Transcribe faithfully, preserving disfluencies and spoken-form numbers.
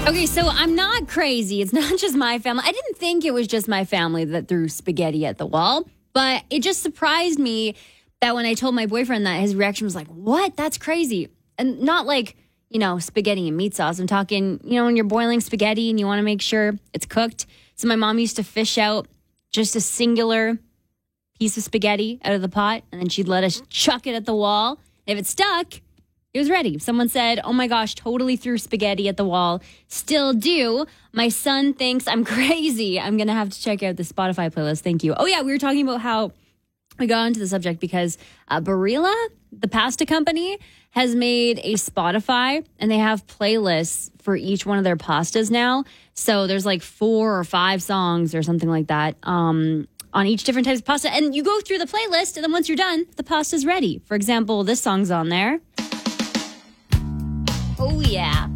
Okay, so I'm not crazy. It's not just my family. I didn't think it was just my family that threw spaghetti at the wall, but it just surprised me that when I told my boyfriend that, his reaction was like, what? That's crazy. And not like, you know, spaghetti and meat sauce. I'm talking, you know, when you're boiling spaghetti and you want to make sure it's cooked. So my mom used to fish out just a singular piece of spaghetti out of the pot, and then she'd let us chuck it at the wall. If it stuck, it was ready. Someone said, oh my gosh, totally threw spaghetti at the wall. Still do. My son thinks I'm crazy. I'm going to have to check out the Spotify playlist. Thank you. Oh yeah, we were talking about how we got into the subject because uh, Barilla, the pasta company, has made a Spotify, and they have playlists for each one of their pastas now. So there's like four or five songs or something like that um, on each different types of pasta. And you go through the playlist, and then once you're done, the pasta's ready. For example, this song's on there. Oh, yeah.